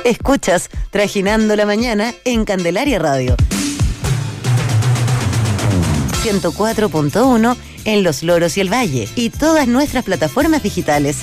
Escuchas Trajinando la Mañana en Candelaria Radio. 104.1 en Los Loros y el Valle y todas nuestras plataformas digitales.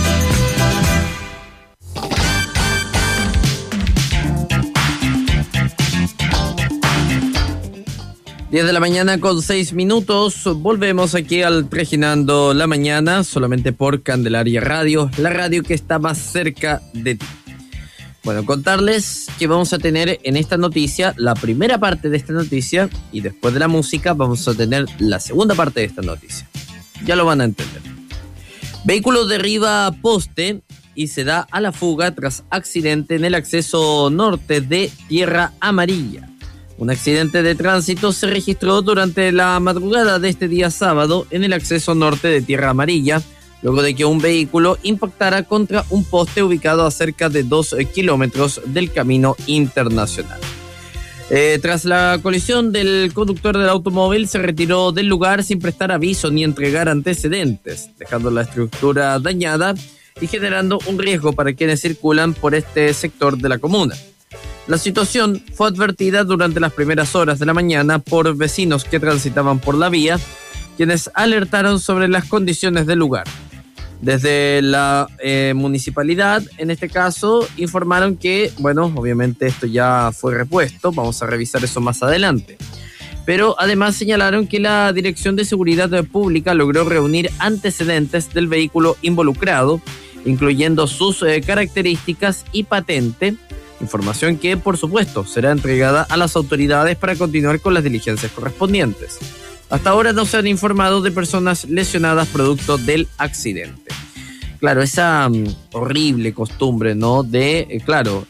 Diez de la mañana con 6 minutos. Volvemos aquí al Trajinando la Mañana, solamente por Candelaria Radio, la radio que está más cerca de ti. Bueno, contarles que vamos a tener en esta noticia la primera parte de esta noticia y después de la música vamos a tener la segunda parte de esta noticia. Ya lo van a entender. Vehículo derriba poste y se da a la fuga tras accidente en el acceso norte de Tierra Amarilla. Un accidente de tránsito se registró durante la madrugada de este día sábado en el acceso norte de Tierra Amarilla, luego de que un vehículo impactara contra un poste ubicado a cerca de 2 kilómetros del camino internacional. Tras la colisión, del conductor del automóvil se retiró del lugar sin prestar aviso ni entregar antecedentes, dejando la estructura dañada y generando un riesgo para quienes circulan por este sector de la comuna. La situación fue advertida durante las primeras horas de la mañana por vecinos que transitaban por la vía, quienes alertaron sobre las condiciones del lugar. Desde la municipalidad, en este caso, informaron que, bueno, obviamente esto ya fue repuesto, vamos a revisar eso más adelante. Pero además señalaron que la Dirección de Seguridad Pública logró reunir antecedentes del vehículo involucrado, incluyendo sus características y patente, información que, por supuesto, será entregada a las autoridades para continuar con las diligencias correspondientes. Hasta ahora no se han informado de personas lesionadas producto del accidente. Claro, esa horrible costumbre, ¿no? De,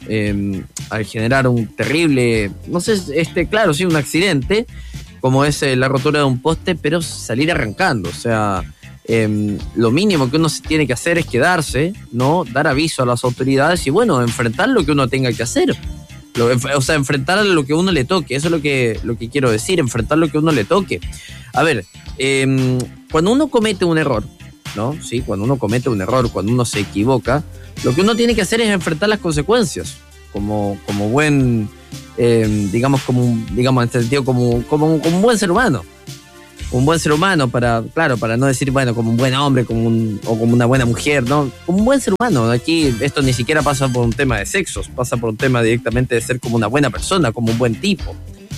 al generar un terrible, no sé, claro, sí, un accidente, como es la rotura de un poste, pero salir arrancando, o sea... lo mínimo que uno se tiene que hacer es quedarse, ¿no? Dar aviso a las autoridades y, bueno, enfrentar lo que uno tenga que hacer. Enfrentar a lo que a uno le toque. Eso es lo que quiero decir, enfrentar lo que a uno le toque. A ver, cuando uno comete un error, ¿no? Sí, cuando uno comete un error, cuando uno se equivoca, lo que uno tiene que hacer es enfrentar las consecuencias. Como buen, digamos en este sentido, como un buen ser humano. Un buen ser humano para no decir, bueno, como un buen hombre, como una buena mujer, ¿no? Como un buen ser humano. Aquí esto ni siquiera pasa por un tema de sexos, pasa por un tema directamente de ser como una buena persona, como un buen tipo.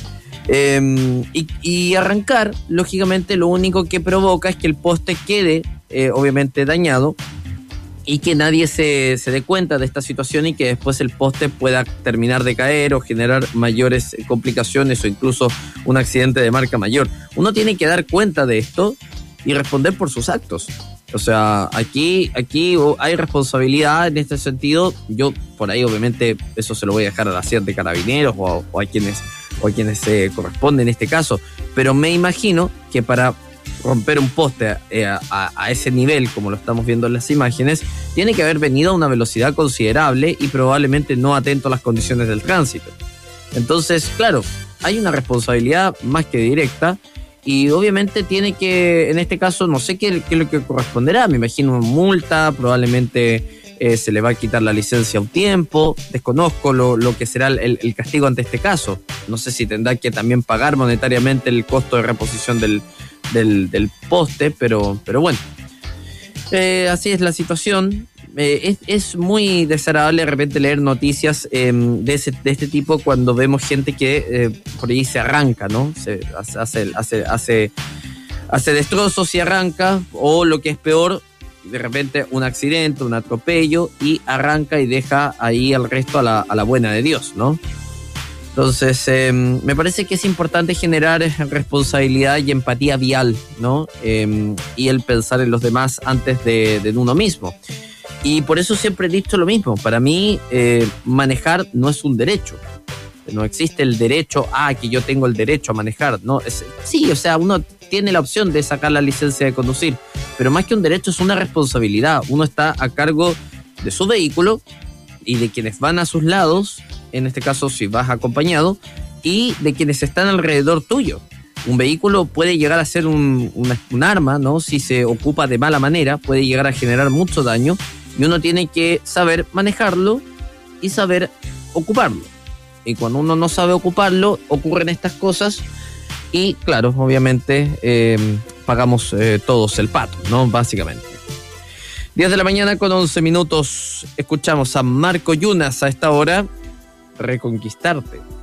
Y arrancar, lógicamente, lo único que provoca es que el poste quede, obviamente, dañado y que nadie se dé cuenta de esta situación y que después el poste pueda terminar de caer o generar mayores complicaciones o incluso un accidente de marca mayor. Uno tiene que dar cuenta de esto y responder por sus actos. O sea, aquí hay responsabilidad en este sentido. Yo por ahí obviamente eso se lo voy a dejar a la CIAT de Carabineros o a quienes se corresponde en este caso. Pero me imagino que para romper un poste a ese nivel, como lo estamos viendo en las imágenes, tiene que haber venido a una velocidad considerable y probablemente no atento a las condiciones del tránsito. Entonces, claro, hay una responsabilidad más que directa y obviamente tiene que, en este caso, no sé qué es lo que corresponderá, me imagino una multa, probablemente se le va a quitar la licencia un tiempo, desconozco lo que será el castigo ante este caso. No sé si tendrá que también pagar monetariamente el costo de reposición del poste, pero bueno, así es la situación. Es muy desagradable de repente leer noticias de este tipo cuando vemos gente que por ahí se arranca, ¿no? Se hace destrozos y arranca, o lo que es peor, de repente un accidente, un atropello y arranca y deja ahí al resto a la buena de Dios, ¿no? Entonces, me parece que es importante generar responsabilidad y empatía vial, ¿no? Y el pensar en los demás antes de uno mismo. Y por eso siempre he dicho lo mismo. Para mí, manejar no es un derecho. No existe el derecho que yo tengo el derecho a manejar, ¿no? Sí, o sea, uno tiene la opción de sacar la licencia de conducir, pero más que un derecho es una responsabilidad. Uno está a cargo de su vehículo y de quienes van a sus lados, en este caso si vas acompañado, y de quienes están alrededor tuyo. Un vehículo puede llegar a ser un arma, ¿no? Si se ocupa de mala manera, puede llegar a generar mucho daño y uno tiene que saber manejarlo y saber ocuparlo. Y cuando uno no sabe ocuparlo, ocurren estas cosas y, claro, obviamente pagamos todos el pato, ¿no? Básicamente. 10 de la mañana con 11 minutos. Escuchamos a Marco Yunas a esta hora. Reconquistarte.